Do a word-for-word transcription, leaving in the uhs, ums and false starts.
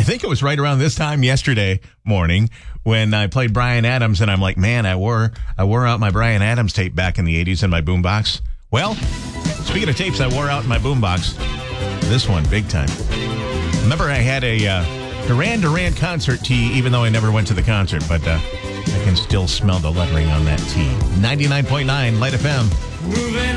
think it was right around this time yesterday morning when I played Bryan Adams, and I'm like, man, I wore I wore out my Bryan Adams tape back in the eighties in my boombox. Well, speaking of tapes I wore out in my boombox, this one, big time. Remember, I had a uh, Duran Duran concert tee, even though I never went to the concert, but uh, I can still smell the lettering on that tee. ninety-nine point nine Light F M. Moving